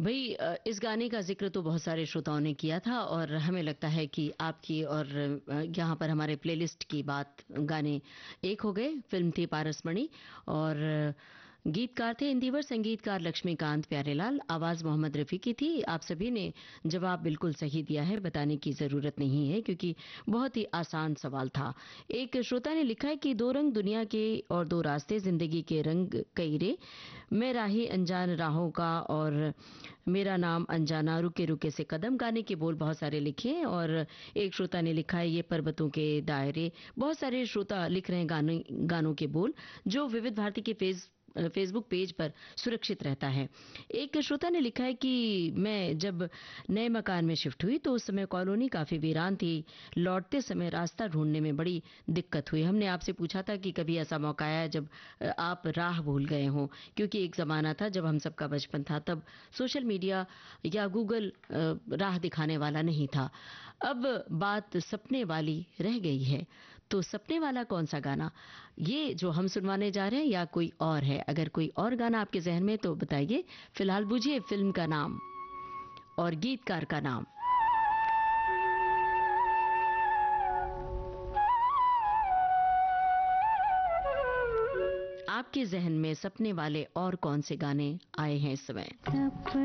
भई इस गाने का ज़िक्र तो बहुत सारे श्रोताओं ने किया था और हमें लगता है कि आपकी और यहाँ पर हमारे प्लेलिस्ट की बात गाने एक हो गए। फ़िल्म थी पारसमणि और गीतकार थे इंदिवर, संगीतकार लक्ष्मीकांत प्यारेलाल, आवाज़ मोहम्मद रफ़ी की थी। आप सभी ने जवाब बिल्कुल सही दिया है, बताने की ज़रूरत नहीं है क्योंकि बहुत ही आसान सवाल था। एक श्रोता ने लिखा है कि दो रंग दुनिया के और दो रास्ते, ज़िंदगी के रंग कई रे, मैं राही अनजान राहों का और मेरा नाम अनजाना, रुके रुके से कदम। गाने के बोल बहुत सारे लिखे हैं और एक श्रोता ने लिखा है ये पर्वतों के दायरे। बहुत सारे श्रोता लिख रहे हैं गानों के बोल जो विविध भारती के फेसबुक पेज पर सुरक्षित रहता है। एक श्रोता ने लिखा है कि मैं जब नए मकान में शिफ्ट हुई तो उस समय कॉलोनी काफी वीरान थी, लौटते समय रास्ता ढूंढने में बड़ी दिक्कत हुई। हमने आपसे पूछा था कि कभी ऐसा मौका आया जब आप राह भूल गए हों, क्योंकि एक जमाना था जब हम सबका बचपन था, तब सोशल मीडिया या गूगल राह दिखाने वाला नहीं था। अब बात सपने वाली रह गई है, तो सपने वाला कौन सा गाना, ये जो हम सुनवाने जा रहे हैं या कोई और है? अगर कोई और गाना आपके जहन में तो बताइए। फिलहाल बूझिए फिल्म का नाम और गीतकार का नाम। आपके जहन में सपने वाले और कौन से गाने आए हैं इस समय?